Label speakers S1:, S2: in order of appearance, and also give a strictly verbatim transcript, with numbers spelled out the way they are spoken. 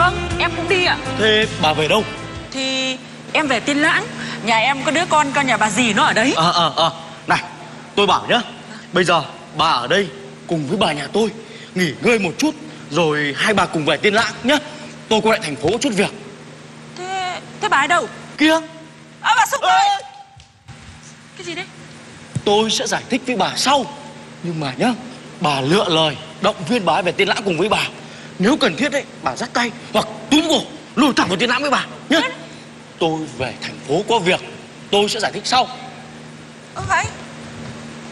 S1: Vâng, em cũng đi ạ.
S2: Thế bà về đâu?
S1: Thì em về Tiên Lãng. Nhà em có đứa con con nhà bà dì nó ở đấy.
S2: Ờ ờ ờ Này, tôi bảo nhá, bây giờ bà ở đây cùng với bà nhà tôi nghỉ ngơi một chút, rồi hai bà cùng về Tiên Lãng nhá. Tôi quay lại thành phố có chút việc.
S1: Thế thế bà ấy đâu?
S2: Kia.
S1: À, bà Súc ơi. Cái gì đấy?
S2: Tôi sẽ giải thích với bà sau. Nhưng mà nhá, bà lựa lời động viên bà ấy về Tiên Lãng cùng với bà. Nếu cần thiết đấy, bà dắt tay hoặc túm cổ lùi thẳng vào Tiên Lãng với bà nhá. Tôi về thành phố có việc, tôi sẽ giải thích sau.
S1: Ơ vậy